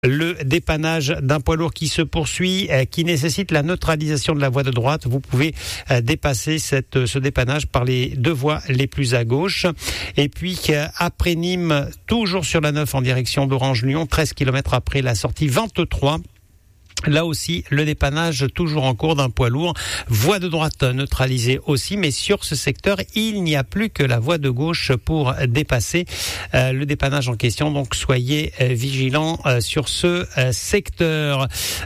Le dépannage d'un poids lourd qui se poursuit, qui nécessite la neutralisation de la voie de droite. Vous pouvez dépasser ce dépannage par les deux voies les plus à gauche. Et puis, après Nîmes, toujours sur la 9 en direction d'Orange-Lyon, 13 km après la sortie 23. Là aussi, le dépannage toujours en cours d'un poids lourd. Voie de droite neutralisée aussi, mais sur ce secteur, il n'y a plus que la voie de gauche pour dépasser le dépannage en question. Donc, soyez vigilants sur ce secteur.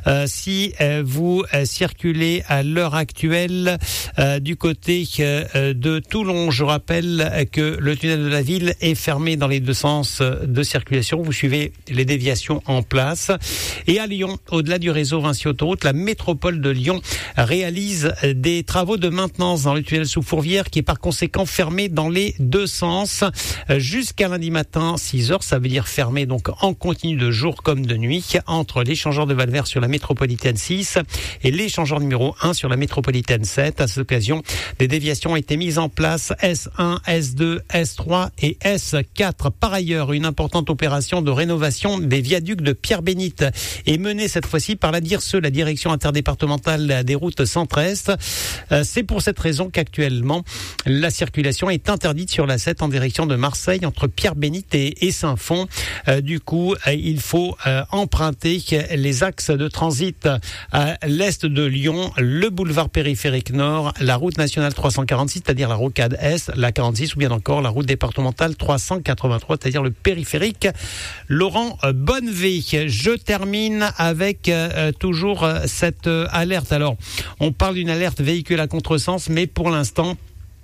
Si vous circulez à l'heure actuelle du côté de Toulon, je rappelle que le tunnel de la ville est fermé dans les deux sens de circulation. Vous suivez les déviations en place. Et à Lyon, au-delà du réseau Vinci Autoroute, la métropole de Lyon réalise des travaux de maintenance dans le tunnel sous Fourvière qui est par conséquent fermé dans les deux sens jusqu'à lundi matin 6h. Ça veut dire fermé donc en continu de jour comme de nuit entre l'échangeur de Valvert sur la métropolitaine 6 et l'échangeur numéro 1 sur la métropolitaine 7. À cette occasion, des déviations ont été mises en place S1, S2, S3 et S4. Par ailleurs, une importante opération de rénovation des viaducs de Pierre-Bénite est menée cette fois-ci par la DIRSE, la direction interdépartementale des routes centre-est. C'est pour cette raison qu'actuellement, la circulation est interdite sur la 7 en direction de Marseille entre Pierre-Bénite et Saint-Fond. Du coup, il faut emprunter les axes de transit à l'est de Lyon, le boulevard périphérique nord, la route nationale 346, c'est-à-dire la rocade est, la 46 ou bien encore la route départementale 383, c'est-à-dire le périphérique Laurent Bonnevé. Je termine avec toujours cette alerte. Alors, on parle d'une alerte véhicule à contresens, mais pour l'instant,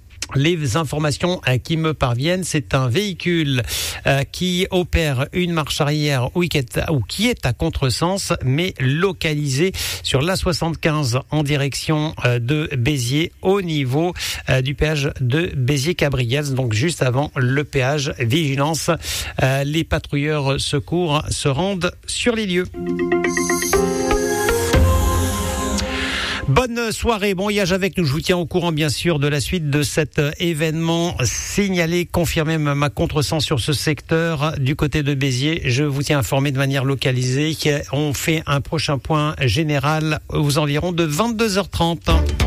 les informations qui me parviennent, c'est un véhicule qui opère une marche arrière ou qui est à contresens, mais localisé sur l'A75 en direction de Béziers au niveau du péage de Béziers-Cabriès, donc juste avant le péage. Vigilance, les patrouilleurs secours se rendent sur les lieux. Bonne soirée, bon voyage avec nous. Je vous tiens au courant bien sûr de la suite de cet événement signalé, confirmé même à contresens sur ce secteur du côté de Béziers. Je vous tiens informé de manière localisée. On fait un prochain point général aux environs de 22h30.